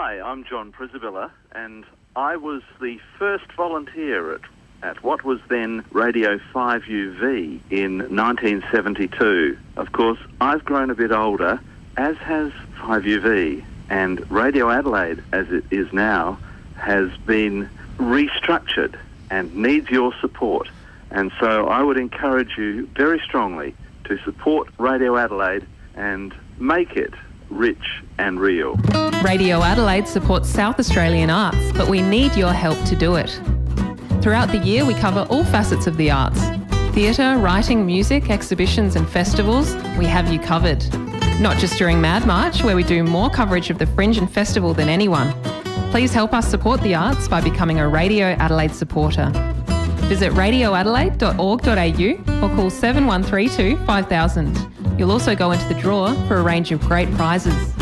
Hi, I'm John Prisabilla, and I was the first volunteer at what was then Radio 5UV in 1972. Of course, I've grown a bit older, as has 5UV, and Radio Adelaide, as it is now, has been restructured and needs your support. And so I would encourage you very strongly to support Radio Adelaide and make it rich and real. Radio Adelaide supports South Australian arts, but we need your help to do it. Throughout the year, we cover all facets of the arts. Theatre, writing, music, exhibitions and festivals, we have you covered. Not just during Mad March, where we do more coverage of the Fringe and Festival than anyone. Please help us support the arts by becoming a Radio Adelaide supporter. Visit radioadelaide.org.au or call 7132 5000. You'll also go into the draw for a range of great prizes.